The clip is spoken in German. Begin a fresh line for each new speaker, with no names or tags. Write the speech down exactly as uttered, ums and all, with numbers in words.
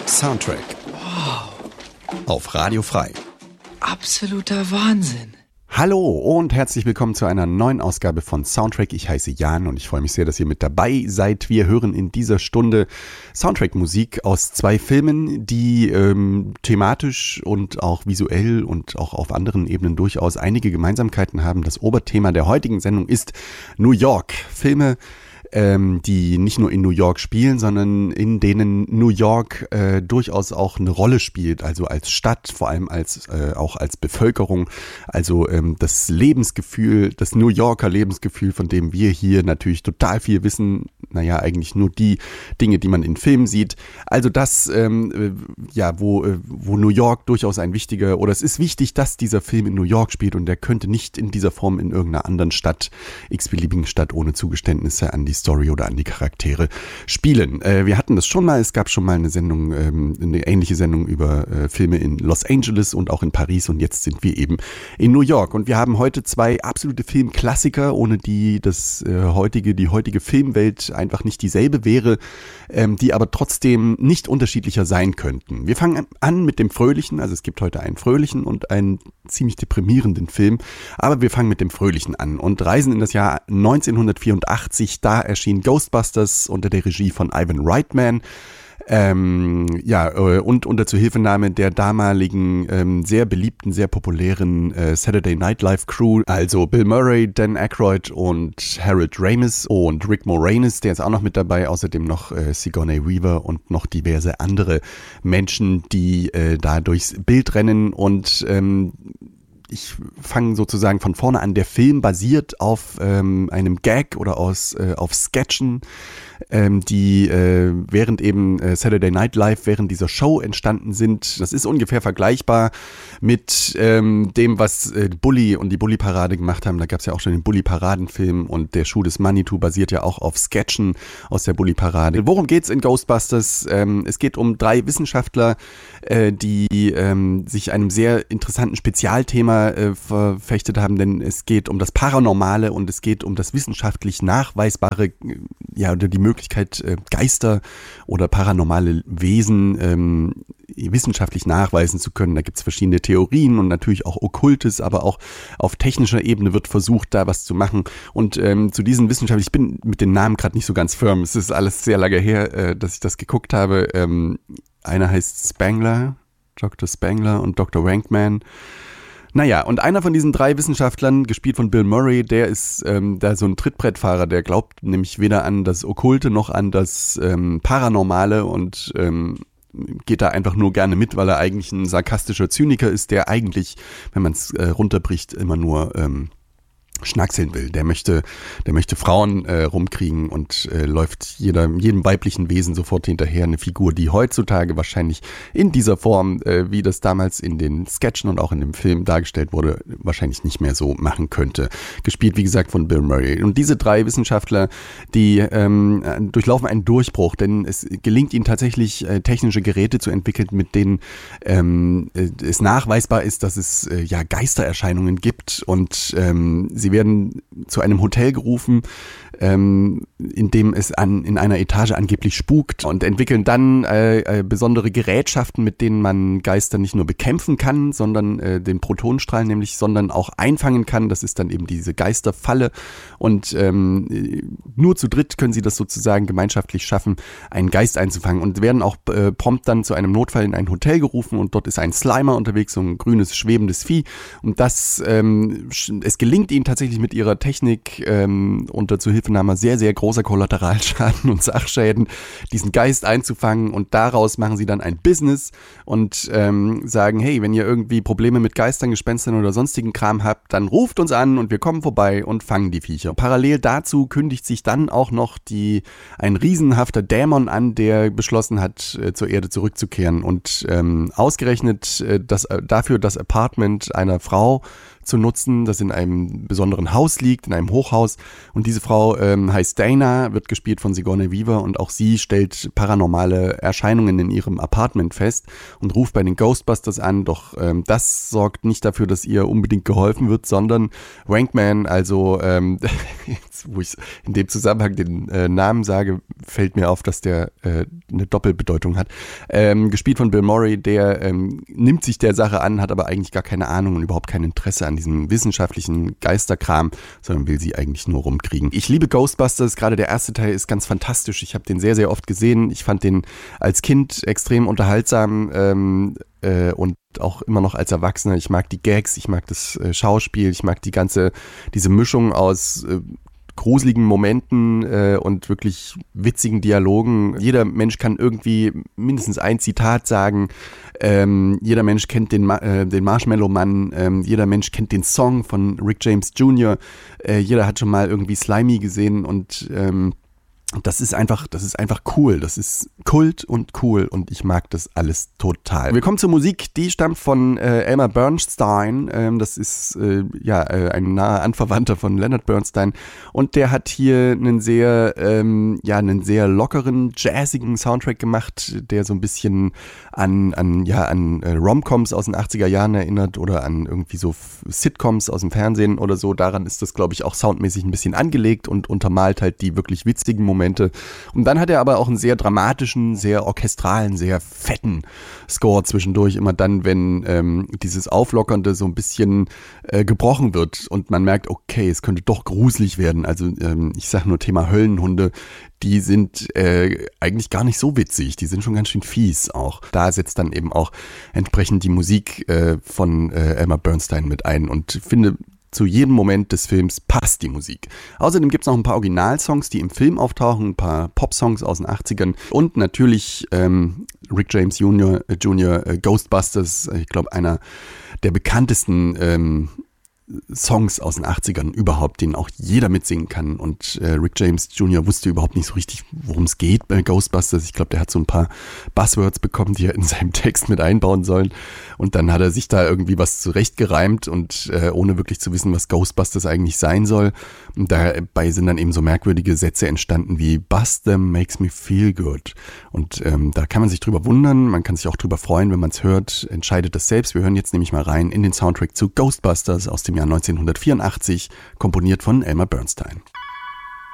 Soundtrack.
Wow.
Auf Radio Frei.
Absoluter Wahnsinn.
Hallo und herzlich willkommen zu einer neuen Ausgabe von Soundtrack. Ich heiße Jan und ich freue mich sehr, dass ihr mit dabei seid. Wir hören in dieser Stunde Soundtrack-Musik aus zwei Filmen, die ähm, thematisch und auch visuell und auch auf anderen Ebenen durchaus einige Gemeinsamkeiten haben. Das Oberthema der heutigen Sendung ist New York. Filme, Ähm, die nicht nur in New York spielen, sondern in denen New York äh, durchaus auch eine Rolle spielt, also als Stadt, vor allem als äh, auch als Bevölkerung, also ähm, das Lebensgefühl, das New Yorker Lebensgefühl, von dem wir hier natürlich total viel wissen, naja, eigentlich nur die Dinge, die man in Filmen sieht, also das, ähm, äh, ja, wo, äh, wo New York durchaus ein wichtiger, oder es ist wichtig, dass dieser Film in New York spielt und der könnte nicht in dieser Form in irgendeiner anderen Stadt, x-beliebigen Stadt ohne Zugeständnisse an die Story oder an die Charaktere spielen. Äh, wir hatten das schon mal, es gab schon mal eine Sendung, ähm, eine ähnliche Sendung über äh, Filme in Los Angeles und auch in Paris und jetzt sind wir eben in New York und wir haben heute zwei absolute Filmklassiker, ohne die das äh, heutige, die heutige Filmwelt einfach nicht dieselbe wäre, ähm, die aber trotzdem nicht unterschiedlicher sein könnten. Wir fangen an mit dem Fröhlichen, also es gibt heute einen fröhlichen und einen ziemlich deprimierenden Film, aber wir fangen mit dem Fröhlichen an und reisen in das Jahr neunzehnhundertvierundachtzig, da erschien Ghostbusters unter der Regie von Ivan Reitman. Ähm, ja, und unter Zuhilfenahme der damaligen ähm, sehr beliebten, sehr populären äh, Saturday Night Live Crew, also Bill Murray, Dan Aykroyd und Harold Ramis und Rick Moranis, der ist auch noch mit dabei, außerdem noch äh, Sigourney Weaver und noch diverse andere Menschen, die äh, da durchs Bild rennen und ähm, ich fange sozusagen von vorne an. Der Film basiert auf ähm, einem Gag oder aus äh, auf Sketchen, ähm, die äh, während eben äh, Saturday Night Live, während dieser Show entstanden sind. Das ist ungefähr vergleichbar mit ähm, dem, was äh, Bully und die Bully-Parade gemacht haben. Da gab es ja auch schon den Bully-Paraden-Film und der Schuh des Manitou basiert ja auch auf Sketchen aus der Bully-Parade. Worum geht's in Ghostbusters? Ähm, es geht um drei Wissenschaftler, äh, die ähm, sich einem sehr interessanten Spezialthema äh, verfechtet haben, denn es geht um das Paranormale und es geht um das wissenschaftlich Nachweisbare, ja, oder die Möglichkeit, äh, Geister oder paranormale Wesen ähm, wissenschaftlich nachweisen zu können. Da gibt es verschiedene Theorien und natürlich auch Okkultes, aber auch auf technischer Ebene wird versucht, da was zu machen. Und ähm, zu diesen Wissenschaftlern, ich bin mit den Namen gerade nicht so ganz firm, es ist alles sehr lange her, äh, dass ich das geguckt habe. Ähm, einer heißt Spangler, Doktor Spangler und Doktor Wankman. Naja, und einer von diesen drei Wissenschaftlern, gespielt von Bill Murray, der ist ähm, da so ein Trittbrettfahrer, der glaubt nämlich weder an das Okkulte noch an das ähm, Paranormale und ähm, geht da einfach nur gerne mit, weil er eigentlich ein sarkastischer Zyniker ist, der eigentlich, wenn man es äh, runterbricht, immer nur ähm, schnackseln will. Der möchte, der möchte Frauen äh, rumkriegen und äh, läuft jeder, jedem weiblichen Wesen sofort hinterher. Eine Figur, die heutzutage wahrscheinlich in dieser Form, äh, wie das damals in den Sketchen und auch in dem Film dargestellt wurde, wahrscheinlich nicht mehr so machen könnte. Gespielt, wie gesagt, von Bill Murray. Und diese drei Wissenschaftler, die ähm, durchlaufen einen Durchbruch, denn es gelingt ihnen tatsächlich, äh, technische Geräte zu entwickeln, mit denen ähm, es nachweisbar ist, dass es äh, ja Geistererscheinungen gibt und ähm, sie werden zu einem Hotel gerufen, ähm, in dem es an, in einer Etage angeblich spukt und entwickeln dann äh, äh, besondere Gerätschaften, mit denen man Geister nicht nur bekämpfen kann, sondern äh, den Protonenstrahl nämlich, sondern auch einfangen kann. Das ist dann eben diese Geisterfalle und ähm, nur zu dritt können sie das sozusagen gemeinschaftlich schaffen, einen Geist einzufangen und werden auch äh, prompt dann zu einem Notfall in ein Hotel gerufen und dort ist ein Slimer unterwegs, so ein grünes, schwebendes Vieh und das, ähm, es gelingt ihnen tatsächlich mit ihrer Technik ähm, unter Zuhilfenahme sehr, sehr großer Kollateralschaden und Sachschäden, diesen Geist einzufangen und daraus machen sie dann ein Business und ähm, sagen, hey, wenn ihr irgendwie Probleme mit Geistern, Gespenstern oder sonstigen Kram habt, dann ruft uns an und wir kommen vorbei und fangen die Viecher. Parallel dazu kündigt sich dann auch noch die, ein riesenhafter Dämon an, der beschlossen hat, äh, zur Erde zurückzukehren und ähm, ausgerechnet äh, das, äh, dafür das Apartment einer Frau zu nutzen, das in einem besonderen Haus liegt, in einem Hochhaus. Und diese Frau ähm, heißt Dana, wird gespielt von Sigourney Weaver und auch sie stellt paranormale Erscheinungen in ihrem Apartment fest und ruft bei den Ghostbusters an. Doch ähm, das sorgt nicht dafür, dass ihr unbedingt geholfen wird, sondern Wankman, also ähm, jetzt, wo ich in dem Zusammenhang den äh, Namen sage, fällt mir auf, dass der äh, eine Doppelbedeutung hat. Ähm, gespielt von Bill Murray, der ähm, nimmt sich der Sache an, hat aber eigentlich gar keine Ahnung und überhaupt kein Interesse an diesem wissenschaftlichen Geisterkram, sondern will sie eigentlich nur rumkriegen. Ich liebe Ghostbusters, gerade der erste Teil ist ganz fantastisch. Ich habe den sehr, sehr oft gesehen. Ich fand den als Kind extrem unterhaltsam ähm, äh, und auch immer noch als Erwachsener. Ich mag die Gags, ich mag das äh, Schauspiel, ich mag die ganze, diese Mischung aus äh, gruseligen Momenten äh, und wirklich witzigen Dialogen. Jeder Mensch kann irgendwie mindestens ein Zitat sagen. Ähm, jeder Mensch kennt den, Ma- äh, den Marshmallow-Mann. Ähm, jeder Mensch kennt den Song von Rick James Junior Äh, jeder hat schon mal irgendwie Slimy gesehen und ähm, das ist einfach, das ist einfach cool. Das ist Kult und cool und ich mag das alles total. Wir kommen zur Musik, die stammt von äh, Elmer Bernstein. Ähm, das ist äh, ja äh, ein naher Anverwandter von Leonard Bernstein und der hat hier einen sehr, ähm, ja, einen sehr lockeren, jazzigen Soundtrack gemacht, der so ein bisschen an, an, ja, an äh, Rom-Coms aus den achtziger Jahren erinnert oder an irgendwie so Sitcoms aus dem Fernsehen oder so. Daran ist das, glaube ich, auch soundmäßig ein bisschen angelegt und untermalt halt die wirklich witzigen Momente. Und dann hat er aber auch einen sehr dramatischen, sehr orchestralen, sehr fetten Score zwischendurch. Immer dann, wenn ähm, dieses Auflockernde so ein bisschen äh, gebrochen wird und man merkt, okay, es könnte doch gruselig werden. Also ähm, ich sage nur Thema Höllenhunde, die sind äh, eigentlich gar nicht so witzig. Die sind schon ganz schön fies auch. Da setzt dann eben auch entsprechend die Musik äh, von äh, Elmer Bernstein mit ein und finde, zu jedem Moment des Films passt die Musik. Außerdem gibt es noch ein paar Originalsongs, die im Film auftauchen, ein paar Popsongs aus den achtzigern und natürlich ähm, Rick James Junior, äh, Junior äh, Ghostbusters, ich glaube einer der bekanntesten ähm, Songs aus den achtzigern überhaupt, den auch jeder mitsingen kann. Und äh, Rick James Junior wusste überhaupt nicht so richtig, worum es geht bei Ghostbusters. Ich glaube, der hat so ein paar Buzzwords bekommen, die er in seinem Text mit einbauen sollen. Und dann hat er sich da irgendwie was zurechtgereimt und äh, ohne wirklich zu wissen, was Ghostbusters eigentlich sein soll. Und dabei sind dann eben so merkwürdige Sätze entstanden wie Bust them makes me feel good. Und ähm, da kann man sich drüber wundern, man kann sich auch drüber freuen, wenn man es hört. Entscheidet das selbst. Wir hören jetzt nämlich mal rein in den Soundtrack zu Ghostbusters aus dem Jahr neunzehnhundertvierundachtzig, komponiert von Elmer Bernstein.